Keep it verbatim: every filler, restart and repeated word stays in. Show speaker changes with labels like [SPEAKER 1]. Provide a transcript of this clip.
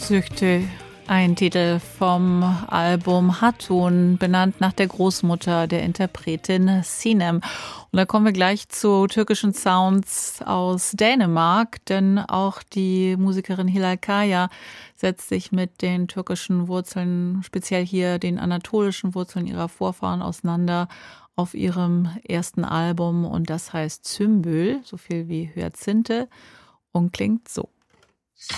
[SPEAKER 1] Sözcükte, ein Titel vom Album Hatun, benannt nach der Großmutter der Interpretin Sinem. Und da kommen wir gleich zu türkischen Sounds aus Dänemark, denn auch die Musikerin Hilal Kaya setzt sich mit den türkischen Wurzeln, speziell hier den anatolischen Wurzeln ihrer Vorfahren auseinander auf ihrem ersten Album. Und das heißt Sümbül, so viel wie Hyazinthe, und klingt so.